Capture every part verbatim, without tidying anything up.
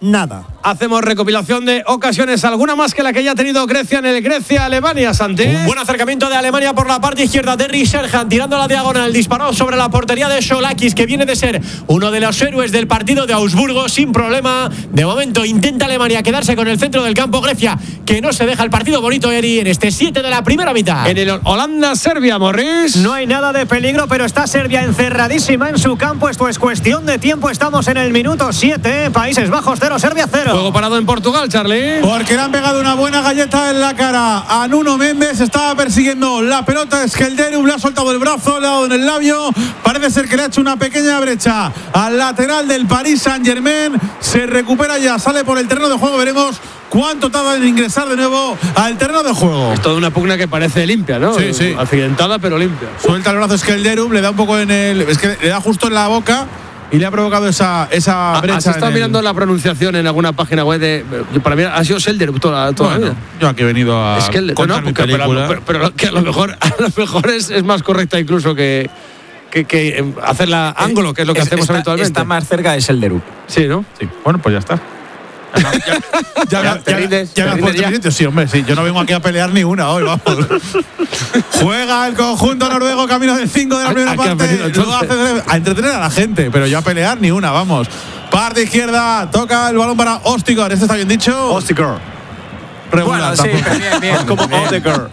nada. Hacemos recopilación de ocasiones, alguna más que la que ya ha tenido Grecia en el Grecia-Alemania, Santi. Un buen acercamiento de Alemania por la parte izquierda. Derry Serhan tirando la diagonal, disparó sobre la portería de Solakis, que viene de ser uno de los héroes del partido de Augsburgo sin problema. De momento intenta Alemania quedarse con el centro del campo. Grecia, que no se deja el partido bonito, Eri, en este siete de la primera mitad. En el Holanda-Serbia, Morris. No hay nada de peligro, pero está Serbia encerradísima en su campo. Esto es cuestión de tiempo. Estamos en el minuto siete. Países Bajos cero, Serbia cero. Juego parado en Portugal, Charlie. Porque le han pegado una buena galleta en la cara a Nuno Méndez. Estaba persiguiendo la pelota. Skelderup le ha soltado el brazo, le ha dado en el labio. Parece ser que le ha hecho una pequeña brecha al lateral del Paris Saint-Germain. Se recupera ya, sale por el terreno de juego. Veremos cuánto tarda en ingresar de nuevo al terreno de juego. Es toda una pugna que parece limpia, ¿no? Sí, sí. Accidentada, pero limpia. Suelta el brazo Skelderup, le da un poco en el… Es que le da justo en la boca y le ha provocado esa, esa brecha. Así está el... mirando la pronunciación en alguna página web de… Para mí ha sido Skelderup toda, toda bueno, la vida. Yo aquí he venido a es que el, contar no, mi porque, película. Pero, pero, pero que a lo mejor, a lo mejor es, es más correcta incluso que… Que, que hacerla ángulo, que es lo que es, hacemos está, habitualmente. Está más cerca de Skelderup. Sí, ¿no? Sí, bueno, pues ya está. Ya, ya, ya, ya, te rindes, ya, ya te me has rindes puesto sí, hombre, sí. Yo no vengo aquí a pelear ni una hoy, vamos. Juega el conjunto noruego camino del cinco de la primera parte. Luego hace a entretener a la gente, pero yo a pelear ni una, vamos. Parte izquierda, toca el balón para Ostigor. ¿Este está bien dicho? Ostigor. Regular, bueno, sí, bien, bien, como Odegaard.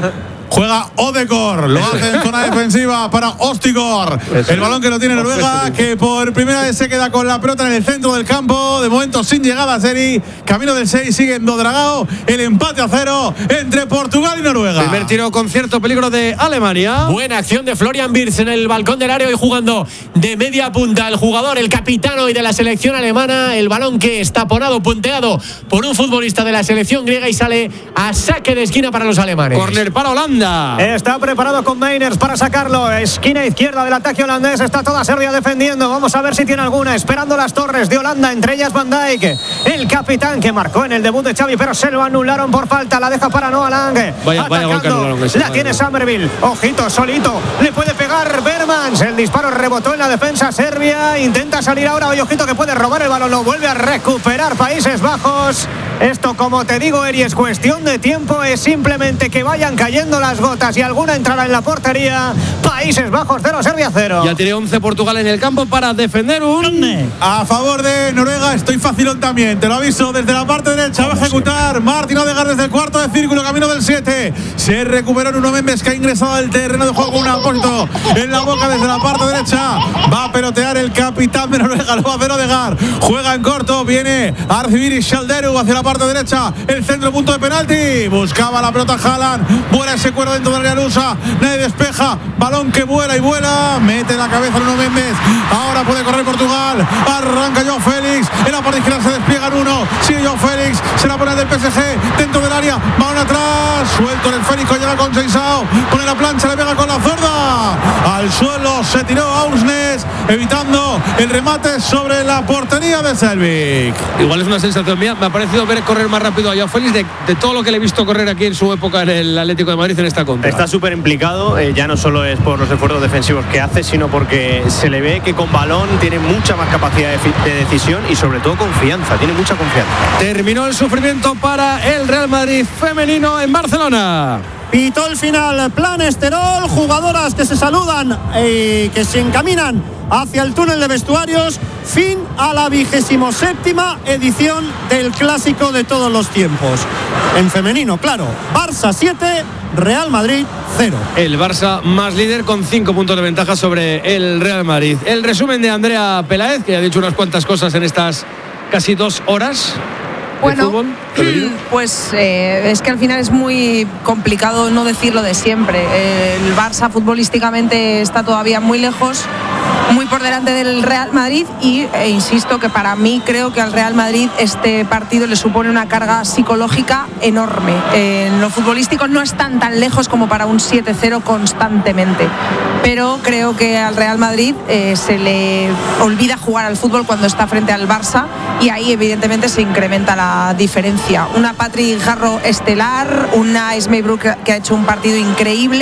Juega Odegaard, lo hace en zona defensiva para Ostigor. El balón que lo tiene Noruega, que por primera vez se queda con la pelota en el centro del campo. De momento sin llegada, Seri. Camino del seis, sigue en Dodragao. El empate a cero entre Portugal y Noruega. Primer tiro con cierto peligro de Alemania. Buena acción de Florian Wirtz en el balcón del área y jugando de media punta. El jugador, el capitán hoy de la selección alemana. El balón que está taponado, punteado por un futbolista de la selección griega y sale a saque de esquina para los alemanes. Corner para Holanda. Está preparado con Meiners para sacarlo. Esquina izquierda del ataque holandés. Está toda Serbia defendiendo. Vamos a ver si tiene alguna. Esperando las torres de Holanda, entre ellas Van Dijk, el capitán que marcó en el debut de Xavi, pero se lo anularon por falta. La deja para Noah Lang. Vaya, vaya gol que anularon ese, la vaya tiene gol. Somerville. Ojito, solito. Le puede pegar Bermans. El disparo rebotó en la defensa serbia. Intenta salir ahora. Y ojito que puede robar el balón. Lo vuelve a recuperar Países Bajos. Esto, como te digo, Eri, es cuestión de tiempo. Es simplemente que vayan cayendo las gotas y alguna entrará en la portería. Países Bajos cero, Serbia cero. Ya tiene once Portugal en el campo para defender un… A favor de Noruega, estoy facilón también. Te lo aviso, desde la parte derecha va a ejecutar Martín Odegaard desde el cuarto de círculo, camino del siete. Se recuperó Nuno Méndez, que ha ingresado al terreno de juego con un apósito en la boca desde la parte derecha. Va a pelotear el capitán de Noruega, lo va a hacer Odegaard. Juega en corto, viene a recibir Skelderup hacia la parte derecha. El centro, punto de penalti. Buscaba la pelota Haaland. Vuela ese cuero dentro del área lusa. Nadie despeja. Balón que vuela y vuela. Mete la cabeza Nuno Méndez. Ahora puede correr Portugal. Arranca João Félix. En la parte izquierda se despliega en uno. Sigue João Félix. Se la pone del P S G. Dentro del área. Balón atrás. Suelto en el Félix. Llega con Seisao. Pone la plancha. Le pega con la zurda. Al suelo se tiró Ausnes. Evitando el remate sobre la portería de Selvik. Igual es una sensación mía. Me ha parecido ver correr más rápido a João Félix de, de todo lo que le he visto correr aquí en su época en el Atlético de Madrid en esta contra. Está súper implicado, eh, ya no solo es por los esfuerzos defensivos que hace, sino porque se le ve que con balón tiene mucha más capacidad de, de decisión y sobre todo confianza, tiene mucha confianza. Terminó el sufrimiento para el Real Madrid femenino en Barcelona. Pitó el final, plan Esterol, jugadoras que se saludan y que se encaminan hacia el túnel de vestuarios. Fin a la vigésimo séptima edición del clásico de todos los tiempos. En femenino, claro, Barça siete, Real Madrid cero. El Barça más líder con cinco puntos de ventaja sobre el Real Madrid. El resumen de Andrea Peláez, que ha dicho unas cuantas cosas en estas casi dos horas. Bueno, pues eh, es que al final es muy complicado no decir lo de siempre. El Barça futbolísticamente está todavía muy lejos, muy por delante del Real Madrid y e insisto que para mí creo que al Real Madrid este partido le supone una carga psicológica enorme. Eh, en lo futbolístico no están tan lejos como para un siete cero constantemente, pero creo que al Real Madrid eh, se le olvida jugar al fútbol cuando está frente al Barça y ahí evidentemente se incrementa la diferencia. Una Patrick Jarro estelar, una Esmey Brook que ha hecho un partido increíble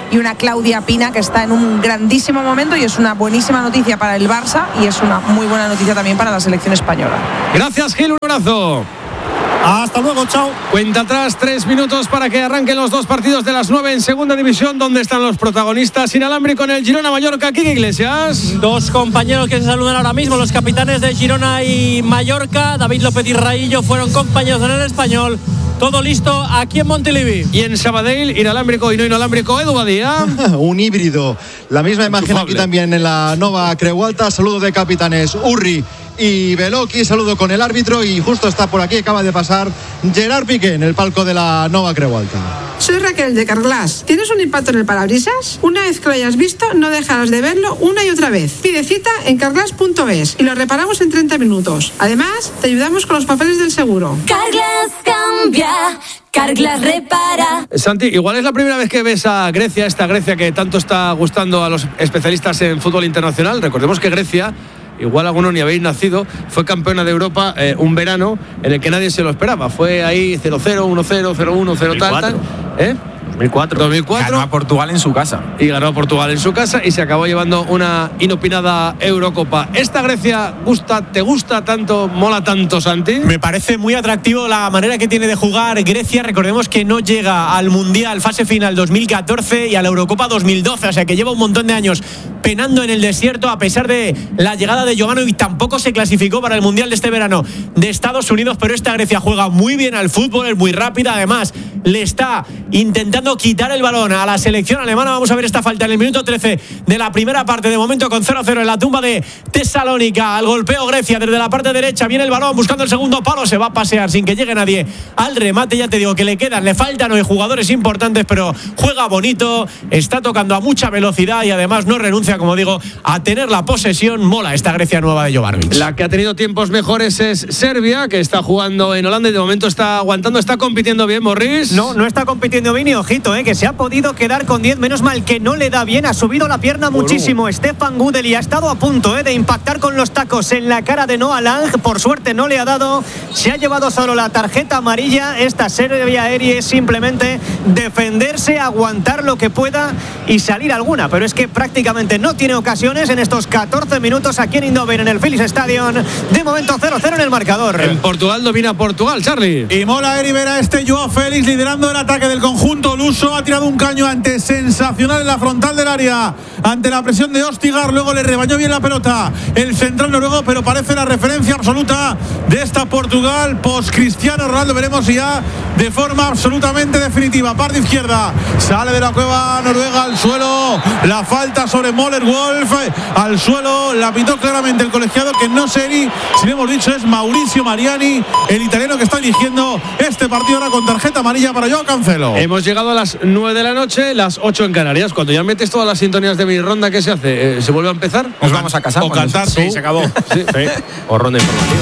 y una Claudia Pina que está en un grandísimo momento y es una buenísima noticia para el Barça y es una muy buena noticia también para la selección española. Gracias, Gil, un abrazo. Hasta luego, chao. Cuenta atrás, tres minutos para que arranquen los dos partidos de las nueve en segunda división, donde están los protagonistas. Inalámbrico en el Girona Mallorca, Quique Iglesias. Dos compañeros que se saludan ahora mismo, los capitanes de Girona y Mallorca, David López y Raillo, fueron compañeros en el Español. Todo listo aquí en Montilivi. Y en Sabadell, inalámbrico y no inalámbrico, Edu Badía. Un híbrido. La misma imagen Enchufable. aquí también en la Nova Creu Alta. Saludo de capitanes Urri y Beloki. Saludo con el árbitro y justo está por aquí, acaba de pasar Gerard Piqué en el palco de la Nova Creu Alta. Soy Raquel de Carglass. ¿Tienes un impacto en el parabrisas? Una vez que lo hayas visto, no dejarás de verlo una y otra vez. Pide cita en carglass punto es y lo reparamos en treinta minutos. Además, te ayudamos con los papeles del seguro. Carglass cambia, Carglass repara. Santi, igual es la primera vez que ves a Grecia, esta Grecia que tanto está gustando a los especialistas en fútbol internacional. Recordemos que Grecia, igual algunos ni habéis nacido, fue campeona de Europa eh, un verano en el que nadie se lo esperaba. Fue ahí cero cero, uno cero, cero uno, cero tal, tal. ¿Eh? dos mil cuatro. dos mil cuatro. Ganó a Portugal en su casa. Y ganó a Portugal en su casa y se acabó llevando una inopinada Eurocopa. ¿Esta Grecia gusta, te gusta tanto, mola tanto, Santi? Me parece muy atractivo la manera que tiene de jugar Grecia. Recordemos que no llega al Mundial fase final dos mil catorce y a la Eurocopa dos mil doce, o sea que lleva un montón de años penando en el desierto a pesar de la llegada de Jovanovic. Tampoco se clasificó para el Mundial de este verano de Estados Unidos, pero esta Grecia juega muy bien al fútbol, es muy rápida, además le está intentando quitar el balón a la selección alemana. Vamos a ver esta falta en el minuto trece de la primera parte, de momento con cero cero en la tumba de Tesalónica. Al golpeo Grecia desde la parte derecha, viene el balón buscando el segundo palo, se va a pasear sin que llegue nadie al remate. Ya te digo que le quedan, le faltan hoy jugadores importantes, pero juega bonito, está tocando a mucha velocidad y además no renuncia, como digo, a tener la posesión. Mola esta Grecia nueva de Jovanovic. La que ha tenido tiempos mejores es Serbia, que está jugando en Holanda y de momento está aguantando, está compitiendo bien, Morris. No, no está compitiendo bien y ojito, eh, que se ha podido quedar con diez, menos mal que no le da bien, ha subido la pierna muchísimo. Bueno. Stefan Gudeli ha estado a punto eh, de impactar con los tacos en la cara de Noah Lang, por suerte no le ha dado, se ha llevado solo la tarjeta amarilla. Esta Serbia Aérea es simplemente defenderse, aguantar lo que pueda y salir alguna, pero es que prácticamente no tiene ocasiones en estos catorce minutos aquí en Eindhoven, en el Philips Stadium. De momento cero cero en el marcador. En Portugal domina Portugal, Charlie. Y mola Heribera, este Joao Félix liderando el ataque del conjunto luso. Ha tirado un caño ante sensacional en la frontal del área, ante la presión de Ostigar. Luego le rebañó bien la pelota el central noruego, pero parece la referencia absoluta de esta Portugal post Cristiano Ronaldo. Veremos si ya de forma absolutamente definitiva. Parte izquierda, sale de la cueva noruega al suelo. La falta sobre Möller Wolf al suelo, la pitó claramente el colegiado, que no sé ni si le hemos dicho, es Mauricio Mariani, el italiano que está dirigiendo este partido ahora con tarjeta amarilla para Joao Cancelo. Hemos llegado a las nueve de la noche, las ocho en Canarias. Cuando ya metes todas las sintonías de mi ronda, ¿qué se hace? ¿Se vuelve a empezar? Nos vamos a casar. O cantar tú. Sí, se acabó. Sí. Sí. O ronda informativa.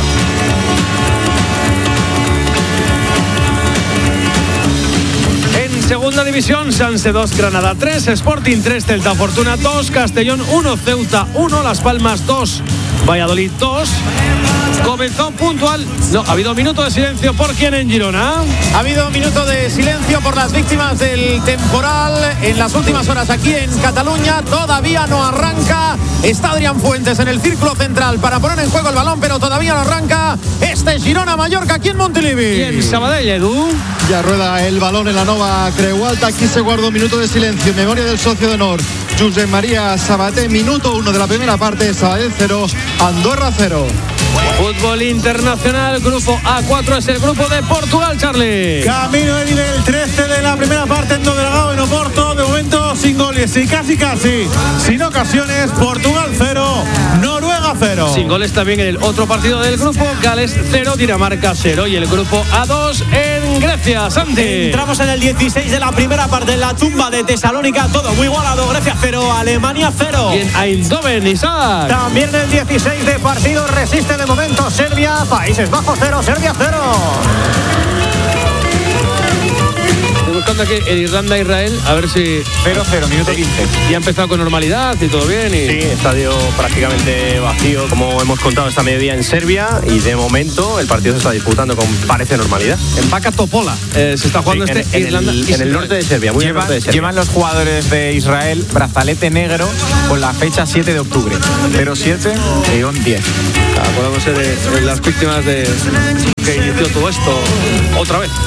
Segunda división, Sanse dos, Granada tres, Sporting tres, Celta Fortuna dos, Castellón uno, Ceuta uno, Las Palmas dos, Valladolid dos. Comenzó puntual. No, ha habido minuto de silencio por quién en Girona. Ha habido minuto de silencio por las víctimas del temporal en las últimas horas aquí en Cataluña. Todavía no arranca. Está Adrián Fuentes en el círculo central para poner en juego el balón, pero todavía no arranca. Este es Girona-Mallorca aquí en Montilivi. Y en Sabadell, Edu. Ya rueda el balón en la Nova Creu Alta. Aquí se guarda un minuto de silencio en memoria del socio de honor, Josep María Sabaté. Minuto uno de la primera parte. Sabadell cero, Andorra cero. Fútbol internacional, grupo A cuatro es el grupo de Portugal, Charlie. Camino de nivel trece de la primera parte en Delgado, en Oporto. De momento sin goles y casi casi sin ocasiones. Portugal cero, Noruega cero. Sin goles también en el otro partido del grupo, Gales cero, Dinamarca cero. Y el grupo A dos en Grecia, Santi. Entramos en el dieciséis de la primera parte, en la tumba de Tesalónica. Todo muy igualado. Grecia cero, Alemania cero. Y en Eindhoven, Isaac. También el dieciséis de partido resiste de momento Serbia, Países Bajos cero, Serbia cero. buscando aquí en Irlanda-Israel, a ver si... cero cero, minuto quince. Y ha empezado con normalidad y todo bien. Y... Sí, estadio prácticamente vacío, como hemos contado esta mediodía en Serbia, y de momento el partido se está disputando con parece normalidad. En Baka Topola eh, se está jugando sí, este en, en Irlanda. El, en el norte de Serbia, muy llevan, norte de Serbia. Llevan los jugadores de Israel brazalete negro con la fecha siete de octubre. cero siete y diez. Acordándose de, de las víctimas de que inició todo esto otra vez.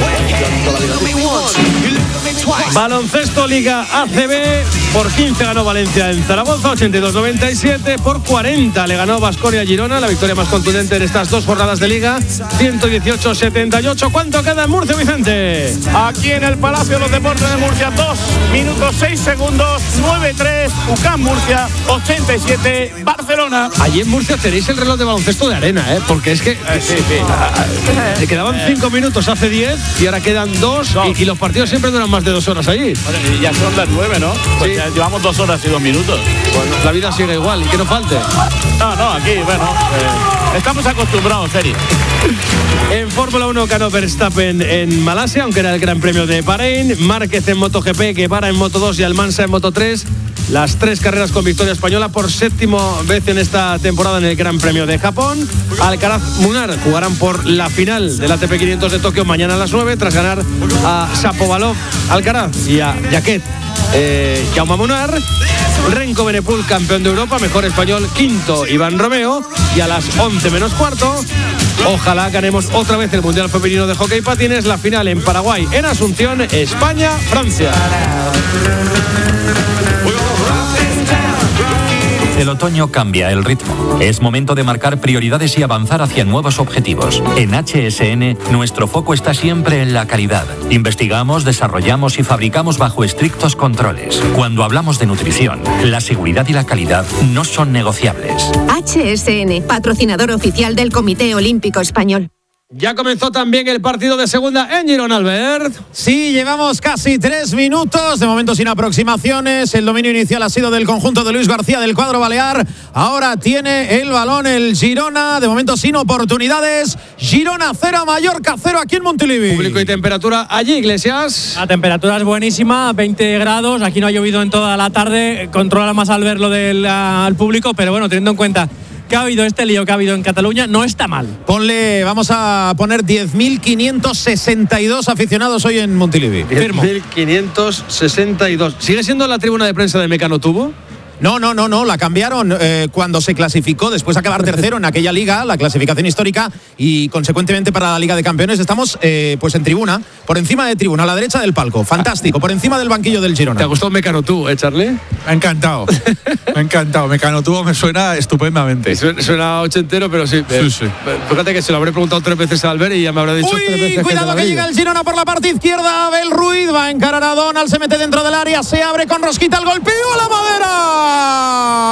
Baloncesto Liga A C B, por quince ganó Valencia en Zaragoza, ochenta y dos noventa y siete, por cuarenta le ganó Baskonia a Girona, la victoria más contundente en estas dos jornadas de Liga, ciento dieciocho setenta y ocho. ¿Cuánto queda en Murcia, Vicente? Aquí en el Palacio de los Deportes de Murcia, dos minutos seis segundos, nueve tres, U C A M Murcia, ochenta y siete, Barcelona. Allí en Murcia tenéis el reloj de baloncesto de arena, ¿eh? Porque es que eh, sí, sí. Le quedaban cinco minutos hace diez y ahora quedan dos, no. y, y los partidos siempre duran más de dos horas allí. Bueno, y ya son las nueve, ¿no? Pues sí. Ya llevamos dos horas y dos minutos. Bueno, la vida sigue igual, y que no falte. No, no, aquí, bueno, eh, estamos acostumbrados, serio. En Fórmula uno ganó Verstappen en Malasia, aunque era el Gran Premio de Bahrein. Márquez en MotoGP, Guevara en Moto dos y Almansa en Moto tres. Las tres carreras con victoria española por séptima vez en esta temporada en el Gran Premio de Japón. Alcaraz, Munar jugarán por la final del A T P quinientos de Tokio mañana a las nueve, tras ganar a Shapovalov, Alcaraz, y a Jaquet, eh, Jaume Munar. Renko Benepul, campeón de Europa, mejor español, quinto Iván Romeo. Y a las once menos cuarto, ojalá ganemos otra vez el Mundial Femenino de Hockey Patines, la final en Paraguay, en Asunción, España, Francia. El otoño cambia el ritmo. Es momento de marcar prioridades y avanzar hacia nuevos objetivos. En H S N, nuestro foco está siempre en la calidad. Investigamos, desarrollamos y fabricamos bajo estrictos controles. Cuando hablamos de nutrición, la seguridad y la calidad no son negociables. H S N, patrocinador oficial del Comité Olímpico Español. Ya comenzó también el partido de segunda en Girona, Albert. Sí, llevamos casi tres minutos, de momento sin aproximaciones. El dominio inicial ha sido del conjunto de Luis García del cuadro balear. Ahora tiene el balón el Girona, de momento sin oportunidades. Girona cero, Mallorca cero aquí en Montilivi. Público y temperatura allí, Iglesias. La temperatura es buenísima, veinte grados. Aquí no ha llovido en toda la tarde. Controla más al ver lo del al público, pero bueno, teniendo en cuenta que ha habido este lío que ha habido en Cataluña, no está mal. Ponle, vamos a poner diez mil quinientos sesenta y dos aficionados hoy en Montilivi. diez mil quinientos sesenta y dos. ¿Sigue siendo la tribuna de prensa de Mecano Tubo? No, no, no, no, la cambiaron eh, cuando se clasificó, después de acabar tercero en aquella liga, la clasificación histórica, y consecuentemente para la Liga de Campeones estamos eh, pues en tribuna, por encima de tribuna, a la derecha del palco, fantástico, por encima del banquillo del Girona. ¿Te ha gustado Mecano Tubo, eh, Charlie? Me ha encantado, me ha encantado, Mecano Tubo me suena estupendamente. Suena, suena ochentero, pero sí. Sí, eh, sí. Fíjate que se lo habré preguntado tres veces a Albert y ya me habrá dicho Uy, tres veces. cuidado que, que llega el Girona por la parte izquierda, Abel Ruiz va a encarar a Donald, se mete dentro del área, se abre con rosquita, el golpeo a la madera.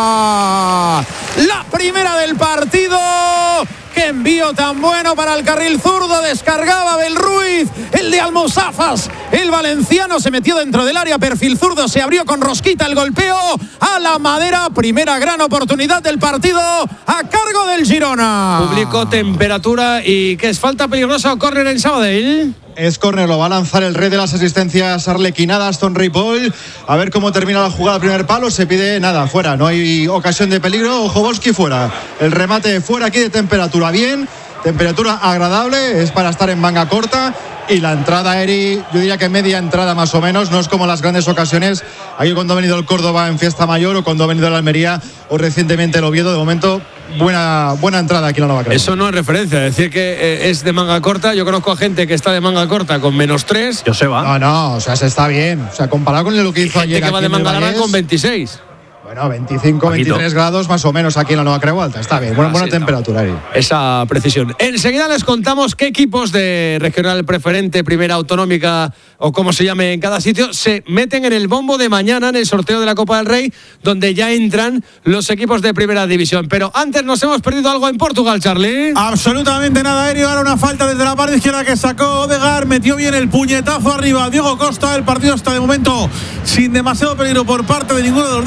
La primera del partido. ¡Qué envío tan bueno para el carril zurdo! Descargaba Abel Ruiz, el de Almozafas. El valenciano se metió dentro del área, perfil zurdo, se abrió con rosquita, el golpeo a la madera. Primera gran oportunidad del partido a cargo del Girona. Público, temperatura y ¿qué es? ¿Falta peligrosa o córner en Sabadell? Es córner, lo va a lanzar el rey de las asistencias arlequinadas, Tom Ripoll. A ver cómo termina la jugada. Primer palo, se pide nada, fuera. No hay ocasión de peligro. Jovolski fuera. El remate fuera aquí de temperatura bien. Temperatura agradable, es para estar en manga corta. Y la entrada, Eri, yo diría que media entrada más o menos. No es como las grandes ocasiones. Aquí cuando ha venido el Córdoba en fiesta mayor o cuando ha venido el Almería o recientemente el Oviedo. De momento, buena, buena entrada aquí en la Nova Creu. Eso no es referencia, decir que eh, es de manga corta. Yo conozco a gente que está de manga corta con menos tres. Joseba. No, no, o sea, se está bien. O sea, comparado con lo que hizo ayer. Que va de manga larga con veintiséis. Bueno, veinticinco, veintitrés grados más o menos aquí en la Nova Creu Alta. Está bien, buena, buena sí, temperatura ahí. Esa precisión. Enseguida les contamos qué equipos de regional preferente, primera autonómica o como se llame en cada sitio, se meten en el bombo de mañana en el sorteo de la Copa del Rey, donde ya entran los equipos de primera división. Pero antes nos hemos perdido algo en Portugal, Charlie. Absolutamente nada, aéreo. Ahora una falta desde la parte izquierda que sacó Odegaard. Metió bien el puñetazo arriba Diego Costa. El partido está de momento sin demasiado peligro por parte de ninguno de los dos equipos.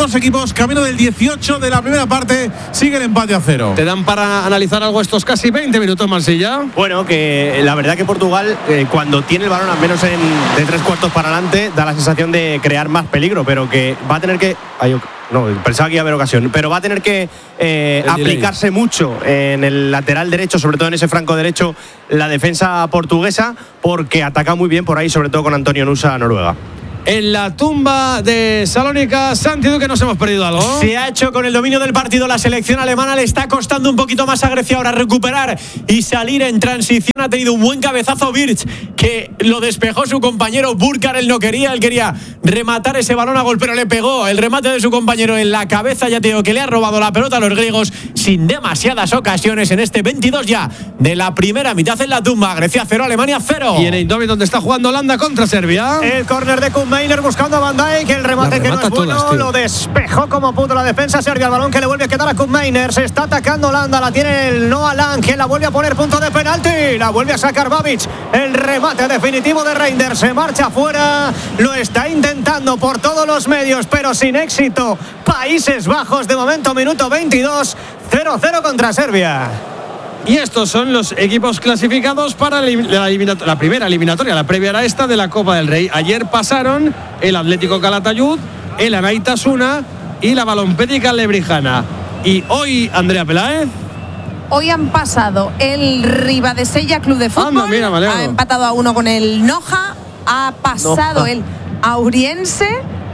minutos, camino del dieciocho de la primera parte, sigue el empate a cero. ¿Te dan para analizar algo estos casi veinte minutos, Marsella? Bueno, que la verdad que Portugal, eh, cuando tiene el balón al menos en, de tres cuartos para adelante, da la sensación de crear más peligro, pero que va a tener que... Ay, no, pensaba que iba a haber ocasión, pero va a tener que eh, aplicarse mucho en el lateral derecho, sobre todo en ese franco derecho, la defensa portuguesa, porque ataca muy bien por ahí, sobre todo con Antonio Nusa, Noruega. En la tumba de Salónica, Santi Duque, nos hemos perdido algo. Se ha hecho con el dominio del partido la selección alemana. Le está costando un poquito más a Grecia ahora recuperar y salir en transición. Ha tenido un buen cabezazo Birch, que lo despejó su compañero Burkar. Él no quería, él quería rematar ese balón a gol, pero le pegó el remate de su compañero en la cabeza. Ya te digo que le ha robado la pelota a los griegos sin demasiadas ocasiones en este veintidós ya de la primera mitad en la tumba. Grecia cero, Alemania cero. Y en Eindhoven, donde está jugando Holanda contra Serbia. El córner de Kuhn Meiner buscando a Van Dijk, el remate que no es bueno, todas, lo despejó como pudo la defensa serbia, el balón que le vuelve a quedar a Kuhn Meiner, se está atacando Holanda, la tiene el Noah Lang, que la vuelve a poner punto de penalti, la vuelve a sacar Babic, el remate definitivo de Reinders, se marcha fuera, lo está intentando por todos los medios, pero sin éxito, Países Bajos, de momento minuto veintidós, cero cero contra Serbia. Y estos son los equipos clasificados para la, la primera eliminatoria, la previa era esta de la Copa del Rey. Ayer pasaron el Atlético Calatayud, el Anaitasuna y la Balompédica Lebrijana. Y hoy, Andrea Peláez. Hoy han pasado el Ribadesella Club de Fútbol, Anda, mira, ha empatado a uno con el Noja, ha pasado Noja. el Auriense,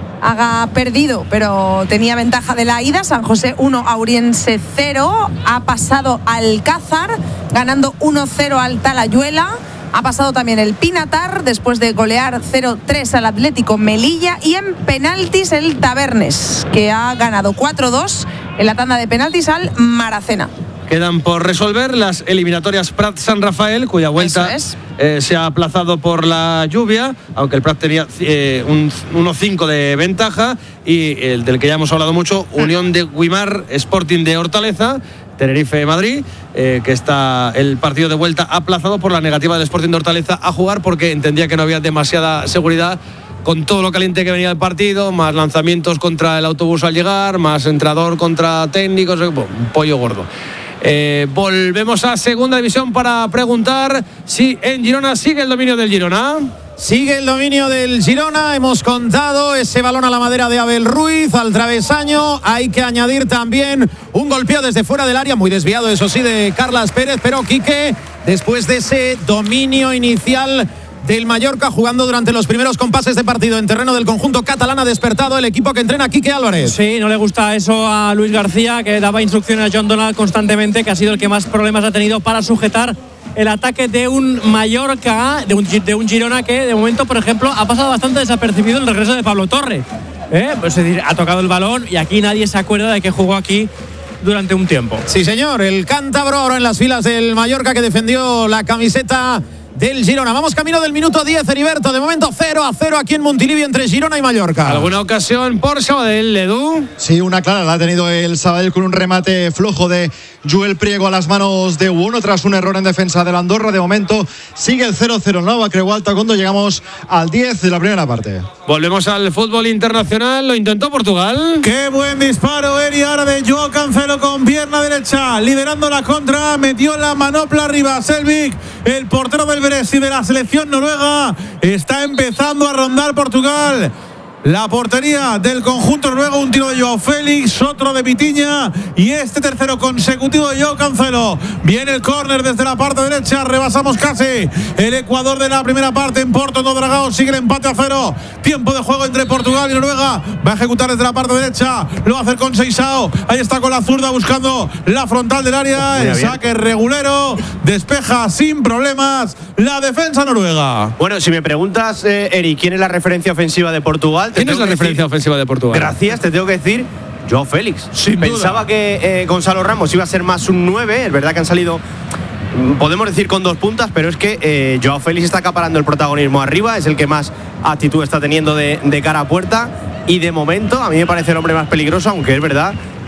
ha perdido, pero tenía ventaja de la ida. San José uno, Auriense cero. Ha pasado Alcázar, ganando uno cero al Talayuela. Ha pasado también el Pinatar, después de golear cero tres al Atlético Melilla. Y en penaltis el Tabernes, que ha ganado cuatro dos en la tanda de penaltis al Maracena. Quedan por resolver las eliminatorias Prat-San Rafael, cuya vuelta es. eh, se ha aplazado por la lluvia, aunque el Prat tenía eh, un uno cinco de ventaja, y el del que ya hemos hablado mucho, Unión de Guimar, Sporting de Hortaleza, Tenerife Madrid, eh, que está el partido de vuelta aplazado por la negativa del Sporting de Hortaleza a jugar, porque entendía que no había demasiada seguridad con todo lo caliente que venía el partido, más lanzamientos contra el autobús al llegar, más entrenador contra técnicos, un pollo gordo. Eh, volvemos a segunda división para preguntar si en Girona sigue el dominio del Girona. Sigue el dominio del Girona, hemos contado ese balón a la madera de Abel Ruiz, al travesaño, hay que añadir también un golpeo desde fuera del área, muy desviado eso sí de Carlas Pérez, pero Quique, después de ese dominio inicial del Mallorca, jugando durante los primeros compases de partido en terreno del conjunto catalán, ha despertado el equipo que entrena Quique Álvarez. Sí, no le gusta eso a Luis García, que daba instrucciones a John Donald constantemente, que ha sido el que más problemas ha tenido para sujetar el ataque de un Mallorca, de un, de un Girona que de momento, por ejemplo, ha pasado bastante desapercibido el regreso de Pablo Torre. ¿Eh? Pues, es decir, ha tocado el balón y aquí nadie se acuerda de que jugó aquí durante un tiempo. Sí, señor, el cántabro ahora en las filas del Mallorca, que defendió la camiseta del Girona. Vamos camino del minuto diez, Heriberto. De momento cero a cero aquí en Montilivi entre Girona y Mallorca. ¿Alguna ocasión por Sabadell, Edu? Sí, una clara la ha tenido el Sabadell con un remate flojo de Joel Priego a las manos de Uno tras un error en defensa del Andorra. De momento sigue el cero cero en Nova Creualta cuando llegamos al diez de la primera parte. Volvemos al fútbol internacional. Lo intentó Portugal. Qué buen disparo, Eri, ahora de Joao Cancelo con pierna derecha, liderando la contra, metió la manopla arriba Selvik, el portero del Brest y de la selección noruega. Está empezando a rondar Portugal la portería del conjunto noruego. Un tiro de Joao Félix, otro de Vitinha y este tercero consecutivo de Joao Cancelo. Viene el córner desde la parte derecha, rebasamos casi el Ecuador de la primera parte en Porto no Dragao. Sigue el empate a cero, tiempo de juego entre Portugal y Noruega. Va a ejecutar desde la parte derecha, lo va a hacer con Seixao, ahí está con la zurda buscando la frontal del área. El saque regulero, despeja sin problemas la defensa noruega. Bueno, si me preguntas, eh, Eri, ¿quién es la referencia ofensiva de Portugal? ¿Quién es la referencia decir, ofensiva de Portugal? Gracias, te tengo que decir, Joao Félix. Sin Pensaba duda. que eh, Gonzalo Ramos iba a ser más un nueve. Es verdad que han salido, podemos decir, con dos puntas, pero es que eh, Joao Félix está acaparando el protagonismo arriba. Es el que más actitud está teniendo de, de cara a puerta. Y de momento, a mí me parece el hombre más peligroso, aunque es verdad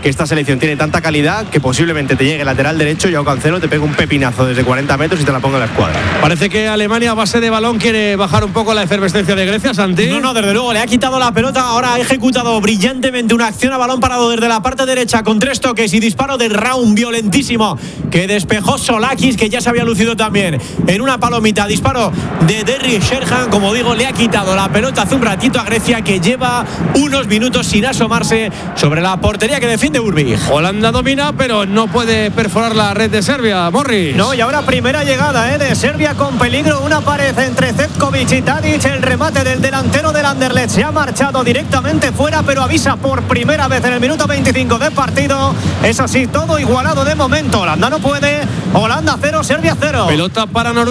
que esta selección tiene tanta calidad que posiblemente te llegue el lateral derecho, Joao Cancelo, te pega un pepinazo desde cuarenta metros y te la ponga en la escuadra. Parece que Alemania a base de balón quiere bajar un poco la efervescencia de Grecia, Santi. No, no, desde luego, le ha quitado la pelota, ahora ha ejecutado brillantemente una acción a balón parado desde la parte derecha con tres toques y disparo de Raum violentísimo que despejó Solakis, que ya se había lucido también en una palomita. Disparo de Derry Sherhan, como digo, le ha quitado la pelota hace un ratito a Grecia, que lleva unos minutos sin asomarse sobre la portería que defiende Urbich. Holanda domina, pero no puede perforar la red de Serbia, Morris. No, y ahora primera llegada ¿eh? de Serbia con peligro, una pared entre Zetkovic y Tadic, el remate del delantero del Anderlecht se ha marchado directamente fuera, pero avisa por primera vez en el minuto veinticinco de partido. Eso sí, todo igualado de momento. Holanda no puede, Holanda cero, Serbia cero. Pelota para Noruega.